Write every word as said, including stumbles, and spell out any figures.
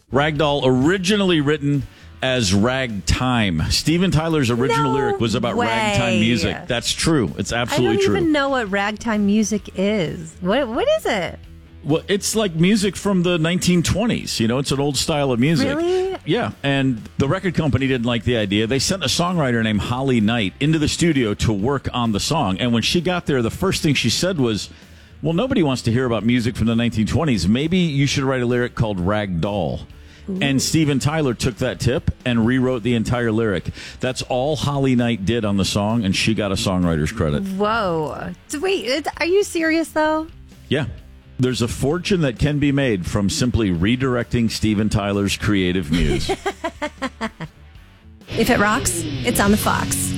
Ragdoll, originally written as ragtime. Steven Tyler's original No lyric was about way. ragtime music. That's true. It's absolutely I don't true. even know what ragtime music is. What What is it? Well, it's like music from the nineteen twenties. You know, it's an old style of music. Really? Yeah. And the record company didn't like the idea. They sent a songwriter named Holly Knight into the studio to work on the song. And when she got there, the first thing she said was, well, nobody wants to hear about music from the nineteen twenties. Maybe you should write a lyric called Rag Doll. Ooh. And Steven Tyler took that tip and rewrote the entire lyric. That's all Holly Knight did on the song, and she got a songwriter's credit. Whoa. Wait, it- are you serious, though? Yeah. There's a fortune that can be made from simply redirecting Steven Tyler's creative muse. If it rocks, it's on the Fox.